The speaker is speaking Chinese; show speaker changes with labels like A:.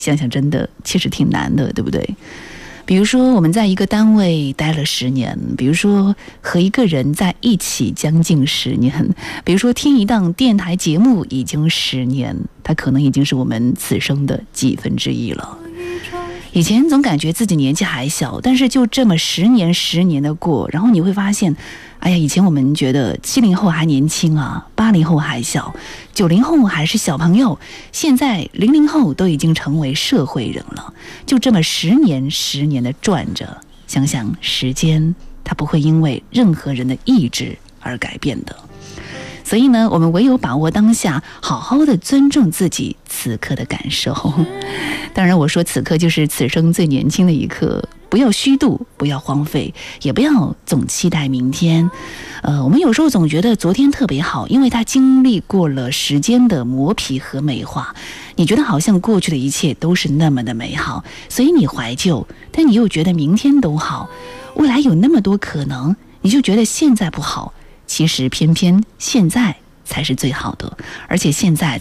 A: 想想真的其实挺难的，对不对？比如说我们在一个单位待了10年，比如说和一个人在一起将近10年，比如说听一档电台节目已经10年，它可能已经是我们此生的1/10了。以前总感觉自己年纪还小，但是就这么10年的过，然后你会发现，哎呀，以前我们觉得70后还年轻啊，80后还小，90后还是小朋友，现在00后都已经成为社会人了。就这么10年的转着，想想时间它不会因为任何人的意志而改变的。所以呢，我们唯有把握当下，好好的尊重自己此刻的感受。当然我说此刻就是此生最年轻的一刻，不要虚度，不要荒废，也不要总期待明天。我们有时候总觉得昨天特别好，因为它经历过了时间的磨皮和美化，你觉得好像过去的一切都是那么的美好，所以你怀旧，但你又觉得明天都好，未来有那么多可能，你就觉得现在不好，其实偏偏现在才是最好的，而且现在